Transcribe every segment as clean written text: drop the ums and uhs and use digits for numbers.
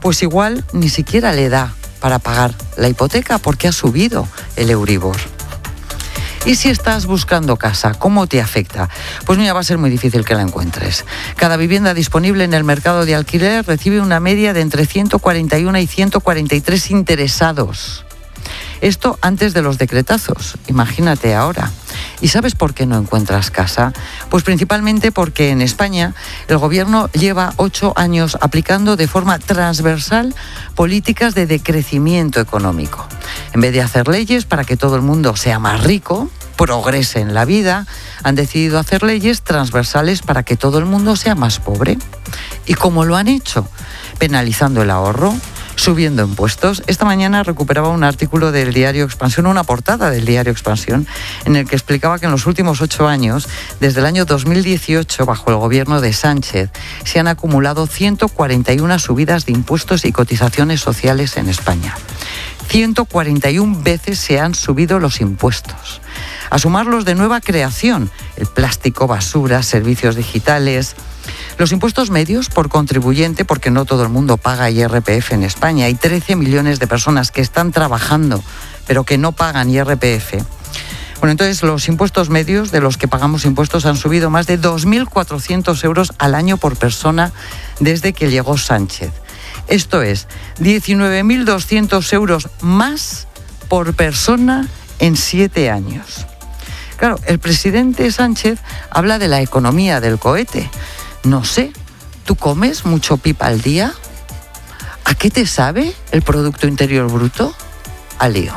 pues igual ni siquiera le da para pagar la hipoteca porque ha subido el Euribor. Y si estás buscando casa, ¿cómo te afecta? Pues mira, va a ser muy difícil que la encuentres. Cada vivienda disponible en el mercado de alquiler recibe una media de entre 141 y 143 interesados. Esto antes de los decretazos, imagínate ahora. ¿Y sabes por qué no encuentras casa? Pues principalmente porque en España el gobierno lleva 8 años aplicando de forma transversal políticas de decrecimiento económico. En vez de hacer leyes para que todo el mundo sea más rico, progrese en la vida, han decidido hacer leyes transversales para que todo el mundo sea más pobre. ¿Y cómo lo han hecho? Penalizando el ahorro, subiendo impuestos. Esta mañana recuperaba un artículo del diario Expansión, una portada del diario Expansión, en el que explicaba que en los últimos 8 años, desde el año 2018, bajo el gobierno de Sánchez, se han acumulado 141 subidas de impuestos y cotizaciones sociales en España. 141 veces se han subido los impuestos. A sumarlos de nueva creación, el plástico, basura, servicios digitales. Los impuestos medios por contribuyente, porque no todo el mundo paga IRPF en España. Hay 13 millones de personas que están trabajando, pero que no pagan IRPF. Bueno, entonces los impuestos medios de los que pagamos impuestos han subido más de 2.400 euros al año por persona desde que llegó Sánchez. Esto es 19.200 euros más por persona en 7 años. Claro, el presidente Sánchez habla de la economía del cohete. No sé, ¿tú comes mucho pipa al día? ¿A qué te sabe el Producto Interior Bruto? Al lío.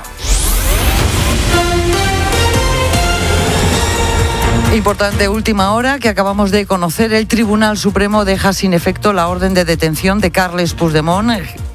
Importante última hora que acabamos de conocer. El Tribunal Supremo deja sin efecto la orden de detención de Carles Puigdemont.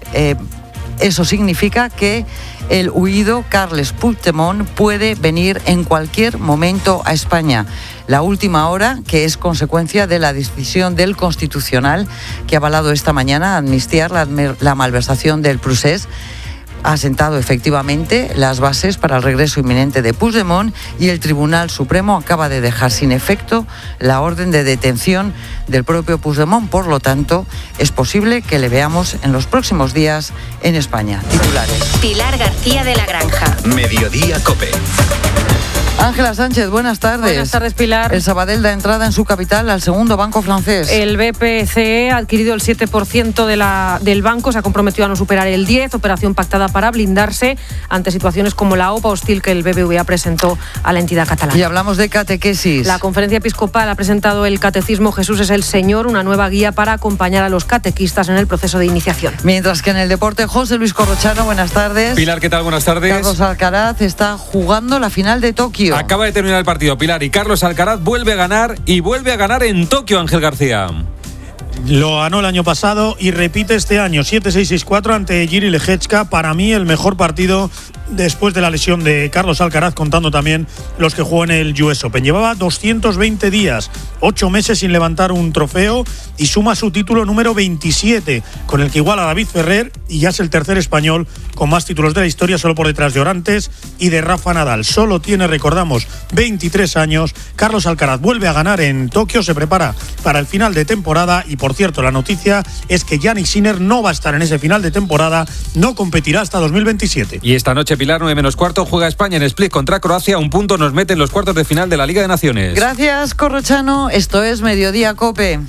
Eso significa que el huido Carles Puigdemont puede venir en cualquier momento a España. La última hora, que es consecuencia de la decisión del Constitucional que ha avalado esta mañana amnistiar la malversación del Procés, ha sentado efectivamente las bases para el regreso inminente de Puigdemont y el Tribunal Supremo acaba de dejar sin efecto la orden de detención del propio Puigdemont. Por lo tanto, es posible que le veamos en los próximos días en España. Titulares. Pilar García de la Granja. Mediodía COPE. Ángela Sánchez, buenas tardes. Buenas tardes, Pilar. El Sabadell da entrada en su capital al segundo banco francés. El BPCE ha adquirido el 7% del banco, se ha comprometido a no superar el 10%, operación pactada para blindarse ante situaciones como la OPA hostil que el BBVA presentó a la entidad catalana. Y hablamos de catequesis. La Conferencia Episcopal ha presentado el Catecismo Jesús es el Señor, una nueva guía para acompañar a los catequistas en el proceso de iniciación. Mientras que en el deporte, José Luis Corrochano, buenas tardes. Pilar, ¿qué tal? Buenas tardes. Carlos Alcaraz está jugando la final de Tokio. Acaba de terminar el partido, Pilar, y Carlos Alcaraz vuelve a ganar en Tokio, Ángel García. Lo ganó el año pasado y repite este año, 7-6-6-4 ante Jiří Lehečka. Para mí el mejor partido después de la lesión de Carlos Alcaraz, contando también los que jugó en el US Open. Llevaba 220 días, 8 meses sin levantar un trofeo y suma su título número 27, con el que iguala a David Ferrer y ya es el tercer español con más títulos de la historia, solo por detrás de Orantes y de Rafa Nadal. Solo tiene, recordamos, 23 años. Carlos Alcaraz vuelve a ganar en Tokio, se prepara para el final de temporada y, por cierto, la noticia es que Jannik Sinner no va a estar en ese final de temporada, no competirá hasta 2027. Y esta noche, Pilar, 9:15, juega España en Split contra Croacia. Un punto nos mete en los cuartos de final de la Liga de Naciones. Gracias, Corrochano. Esto es Mediodía COPE.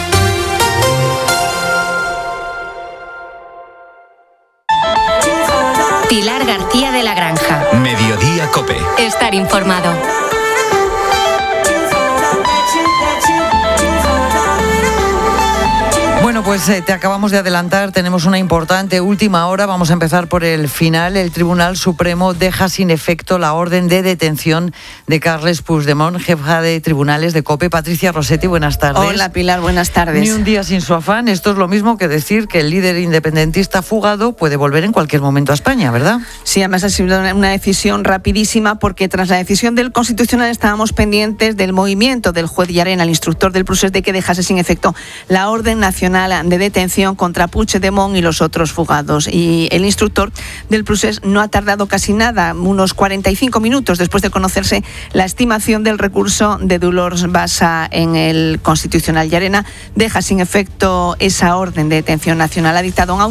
Pilar García de la Granja. Mediodía COPE. Estar informado. Bueno, pues te acabamos de adelantar, tenemos una importante última hora, vamos a empezar por el final. El Tribunal Supremo deja sin efecto la orden de detención de Carles Puigdemont, jefa de tribunales de COPE. Patricia Rossetti, buenas tardes. Hola, Pilar, buenas tardes. Ni un día sin su afán, esto es lo mismo que decir que el líder independentista fugado puede volver en cualquier momento a España, ¿verdad? Sí, además ha sido una decisión rapidísima porque tras la decisión del Constitucional estábamos pendientes del movimiento del juez Llarena, el instructor del Procés, de que dejase sin efecto la orden nacional de detención contra Puigdemont y los otros fugados. Y el instructor del Procés no ha tardado casi nada, unos 45 minutos después de conocerse la estimación del recurso de Dolors Bassa en el Constitucional. Llarena deja sin efecto esa orden de detención nacional. Ha dictado un